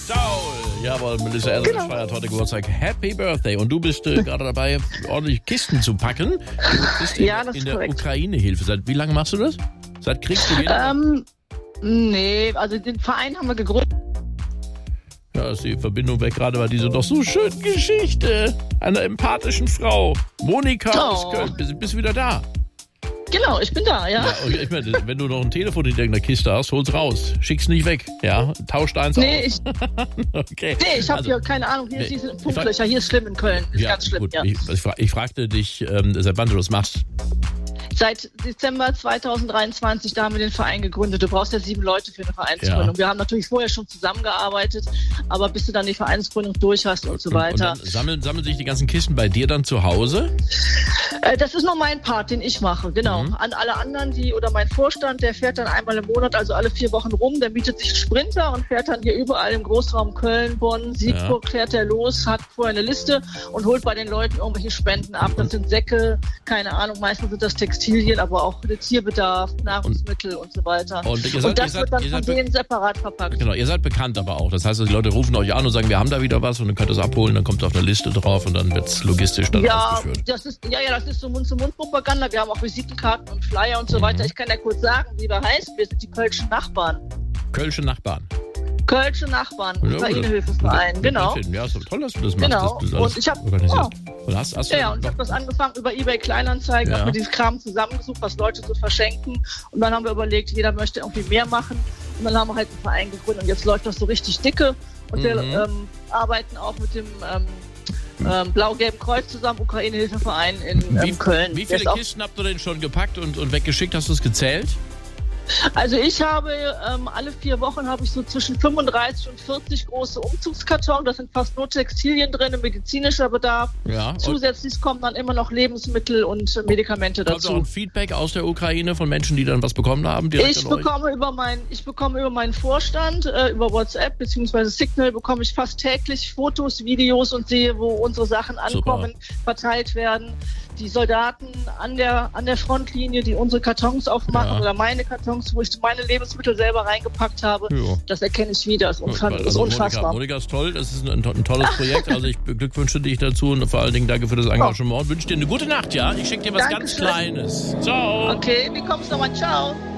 Ciao. Jawohl, Melissa Etheridge feiert heute Geburtstag. Happy Birthday. Und du bist gerade dabei, ordentlich Kisten zu packen. Du bist in der Ukraine-Hilfe. Seit wie lange machst du das? Seit Kriegsbeginn? Nee, also den Verein haben wir gegründet. Ja, ist die Verbindung weg gerade, weil diese doch so schöne Geschichte einer empathischen Frau. Monika aus Köln. Bist du wieder da? Genau, ich bin da, ja. Ich meine, wenn du noch ein Telefon in irgendeiner Kiste hast, hol's raus. Schick's nicht weg, ja? Tauscht eins aus. Okay. Nee, ich habe hier keine Ahnung. Hier sind Funklöcher. Hier ist schlimm in Köln. Ist ganz schlimm, gut. Ja. Ich fragte dich, seit wann du das machst. Seit Dezember 2023, da haben wir den Verein gegründet. Du brauchst ja 7 Leute für eine Vereinsgründung. Ja. Wir haben natürlich vorher schon zusammengearbeitet, aber bis du dann die Vereinsgründung durch hast und so weiter. Und dann sammeln sich die ganzen Kisten bei dir dann zu Hause? Das ist noch mein Part, den ich mache, genau. An alle anderen, oder mein Vorstand, der fährt dann einmal im Monat, also alle 4 Wochen rum, der mietet sich einen Sprinter und fährt dann hier überall im Großraum Köln, Bonn, Siegburg, fährt er los, hat vorher eine Liste und holt bei den Leuten irgendwelche Spenden ab. Das sind Säcke, keine Ahnung, meistens sind das Textilien, aber auch Tierbedarf, Nahrungsmittel und so weiter. Und das wird dann von denen separat verpackt. Genau, ihr seid bekannt aber auch. Das heißt, die Leute rufen euch an und sagen, wir haben da wieder was und dann könnt ihr es abholen, dann kommt es auf eine Liste drauf und dann wird es logistisch dann ausgeführt. Das ist so Mund-zu-Mund-Propaganda. Wir haben auch Visitenkarten und Flyer und so weiter. Ich kann ja kurz sagen, wie wir heißen. Wir sind die Kölschen Nachbarn. Kölsche Nachbarn. Ukraine-Hilfeverein, genau. Ja, ist toll, dass du das machst. Genau. Und ich habe ich habe das angefangen über eBay Kleinanzeigen, habe mir dieses Kram zusammengesucht, was Leute so verschenken. Und dann haben wir überlegt, jeder möchte irgendwie mehr machen. Und dann haben wir halt einen Verein gegründet. Und jetzt läuft das so richtig dicke. Und wir arbeiten auch mit dem Blau-Gelben Kreuz zusammen, Ukraine-Hilfeverein in Köln. Wie viele Kisten habt ihr denn schon gepackt und weggeschickt? Hast du es gezählt? Also ich habe alle 4 Wochen habe ich so zwischen 35 und 40 große Umzugskartons. Da sind fast nur Textilien drin, medizinischer Bedarf. Ja, zusätzlich kommen dann immer noch Lebensmittel und Medikamente dazu. Kommt auch ein Feedback aus der Ukraine von Menschen, die dann was bekommen haben? Ich bekomme über meinen Vorstand, über WhatsApp bzw. Signal bekomme ich fast täglich Fotos, Videos und sehe, wo unsere Sachen ankommen, verteilt werden. Die Soldaten an der Frontlinie, die unsere Kartons aufmachen oder meine Kartons, wo ich meine Lebensmittel selber reingepackt habe, das erkenne ich wieder. Das ist unfassbar. Monika ist toll, das ist ein tolles Projekt. Also ich beglückwünsche dich dazu und vor allen Dingen danke für das Engagement. Wünsche dir eine gute Nacht, ja? Ich schicke dir was ganz Kleines. Ciao. Okay, wie kommst du nochmal? Ciao.